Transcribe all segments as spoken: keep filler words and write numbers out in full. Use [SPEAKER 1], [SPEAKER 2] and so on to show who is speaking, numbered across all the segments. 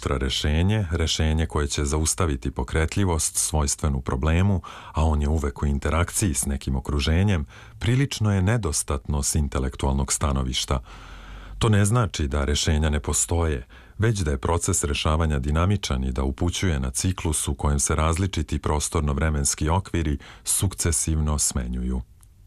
[SPEAKER 1] unutra rešenje, rešenje koje će zaustaviti pokretljivost svojstvenu problemu, a on je uvek u interakciji s nekim okruženjem, prilično je nedostatno s intelektualnog stanovišta. To ne znači da rešenja ne postoje, već da je proces rešavanja dinamičan i da upućuje na ciklus u kojem se različiti prostorno-vremenski okviri sukcesivno smenjuju.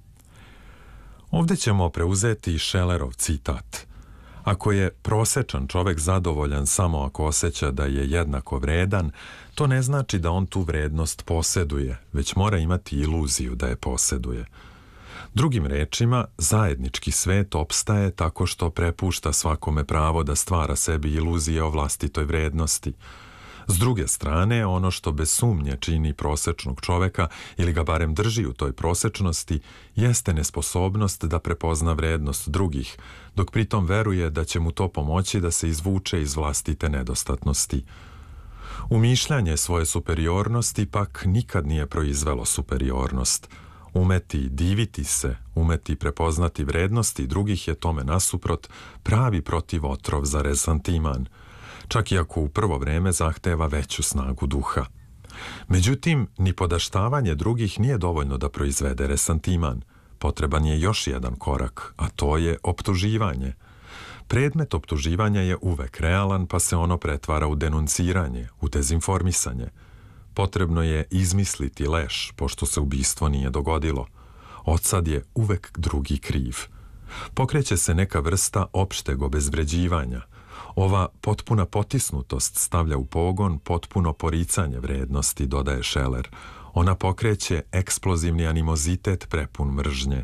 [SPEAKER 1] Ovde ćemo preuzeti Schellerov citat. Ako je prosečan čovek zadovoljan samo ako osjeća da je jednako vredan, to ne znači da on tu vrednost poseduje, već mora imati iluziju da je poseduje. Drugim rečima, zajednički svet opstaje tako što prepušta svakome pravo da stvara sebi iluzije o vlastitoj vrednosti. S druge strane, ono što bez sumnje čini prosečnog čoveka ili ga barem drži u toj prosečnosti, jeste nesposobnost da prepozna vrednost drugih, dok pritom veruje da će mu to pomoći da se izvuče iz vlastite nedostatnosti. Umišljanje svoje superiornosti pak nikad nije proizvelo superiornost. Umeti diviti se, umeti prepoznati vrednosti drugih je tome nasuprot pravi protivotrov za resantiman, čak i ako u prvo vreme zahteva veću snagu duha. Međutim, ni podaštavanje drugih nije dovoljno da proizvede resantiman. Potreban je još jedan korak, a to je optuživanje. Predmet optuživanja je uvek realan, pa se ono pretvara u denunciranje, u dezinformisanje. Potrebno je izmisliti leš, pošto se ubistvo nije dogodilo. Odsad je uvek drugi kriv. Pokreće se neka vrsta opšteg obezvređivanja. Ova potpuna potisnutost stavlja u pogon potpuno poricanje vrednosti, dodaje Scheller. Ona pokreće eksplozivni animozitet prepun mržnje.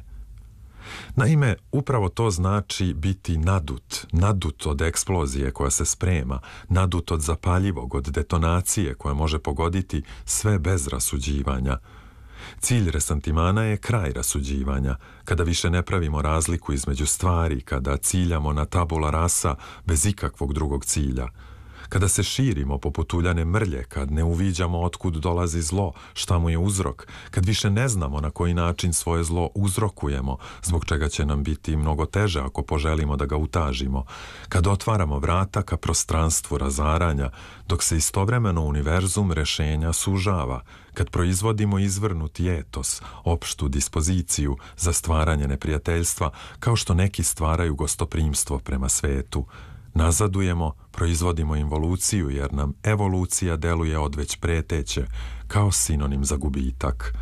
[SPEAKER 1] Naime, upravo to znači biti nadut, nadut od eksplozije koja se sprema, nadut od zapaljivog, od detonacije koja može pogoditi sve bez rasuđivanja. Cilj resantimana je kraj rasuđivanja, kada više ne pravimo razliku između stvari, kada ciljamo na tabula rasa bez ikakvog drugog cilja. Kada se širimo poput uljane mrlje, kad ne uviđamo otkud dolazi zlo, šta mu je uzrok, kad više ne znamo na koji način svoje zlo uzrokujemo, zbog čega će nam biti mnogo teže ako poželimo da ga utažimo, kad otvaramo vrata ka prostranstvu razaranja, dok se istovremeno univerzum rešenja sužava, kad proizvodimo izvrnuti etos, opštu dispoziciju za stvaranje neprijateljstva, kao što neki stvaraju gostoprimstvo prema svetu. Nazadujemo, proizvodimo involuciju jer nam evolucija deluje odveć preteće, kao sinonim za gubitak.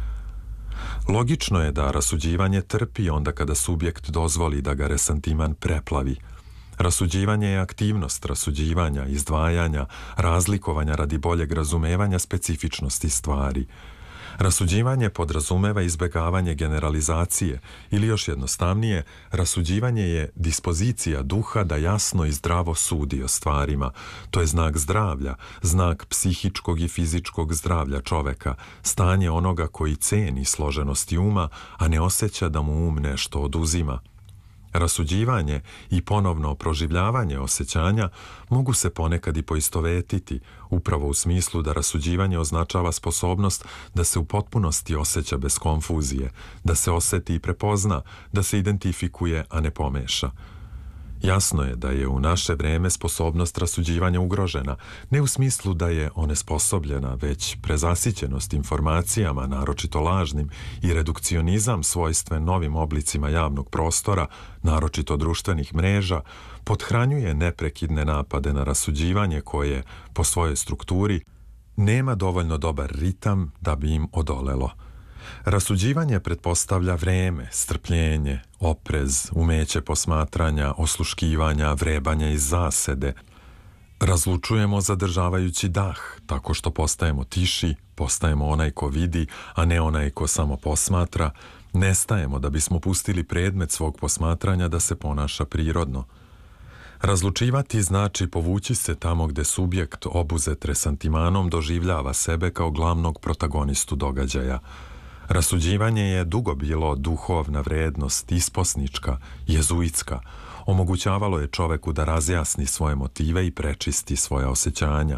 [SPEAKER 1] Logično je da rasuđivanje trpi onda kada subjekt dozvoli da ga resantiman preplavi. Rasuđivanje je aktivnost rasuđivanja, izdvajanja, razlikovanja radi boljeg razumevanja specifičnosti stvari. Rasuđivanje podrazumeva izbegavanje generalizacije ili još jednostavnije, rasuđivanje je dispozicija duha da jasno i zdravo sudi o stvarima. To je znak zdravlja, znak psihičkog i fizičkog zdravlja čoveka, stanje onoga koji ceni složenosti uma, a ne osjeća da mu um nešto oduzima. Rasuđivanje i ponovno proživljavanje osjećanja mogu se ponekad i poistovetiti, upravo u smislu da rasuđivanje označava sposobnost da se u potpunosti osjeća bez konfuzije, da se osjeti i prepozna, da se identifikuje, a ne pomeša. Jasno je da je u naše vreme sposobnost rasuđivanja ugrožena, ne u smislu da je onesposobljena, već prezasićenost informacijama, naročito lažnim, i redukcionizam svojstven novim oblicima javnog prostora, naročito društvenih mreža, pothranjuje neprekidne napade na rasuđivanje koje, po svojoj strukturi, nema dovoljno dobar ritam da bi im odolelo. Rasuđivanje pretpostavlja vreme, strpljenje, oprez, umeće posmatranja, osluškivanja, vrebanja iz zasede. Razlučujemo zadržavajući dah, tako što postajemo tiši, postajemo onaj ko vidi, a ne onaj ko samo posmatra, nestajemo da bismo pustili predmet svog posmatranja da se ponaša prirodno. Razlučivati znači povući se tamo gde subjekt obuzet resantimanom doživljava sebe kao glavnog protagonistu događaja. Rasuđivanje je dugo bilo duhovna vrednost, isposnička, jezuitska. Omogućavalo je čoveku da razjasni svoje motive i prečisti svoja osjećanja.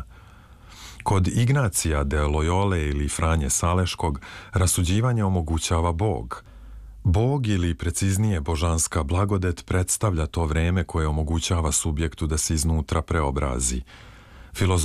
[SPEAKER 1] Kod Ignacija de Loyole ili Franje Saleškog rasuđivanje omogućava Bog. Bog ili preciznije božanska blagodet predstavlja to vreme koje omogućava subjektu da se iznutra preobrazi.